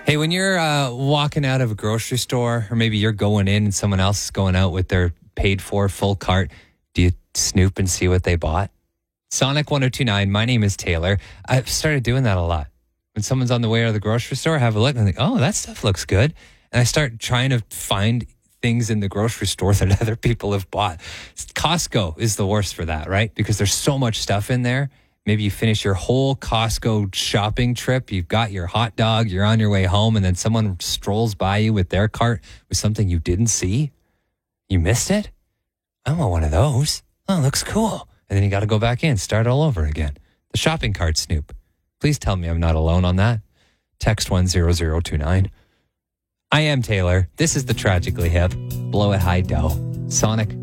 Hey, when you're walking out of a grocery store, or maybe you're going in and someone else is going out with their paid for full cart, do you snoop and see what they bought? Sonic 1029, my name is Taylor. I've started doing that a lot. When someone's on the way out of the grocery store, I have a look and I think, oh, that stuff looks good. And I start trying to find things in the grocery store that other people have bought. Costco is the worst for that, right? Because there's so much stuff in there. Maybe you finish your whole Costco shopping trip. You've got your hot dog. You're on your way home. And then someone strolls by you with their cart with something you didn't see. You missed it? I want one of those. Oh, it looks cool. And then you got to go back in, start all over again. The shopping cart snoop. Please tell me I'm not alone on that. Text 10029. I am Taylor. This is the Tragically Hip. Blow it high dough. Sonic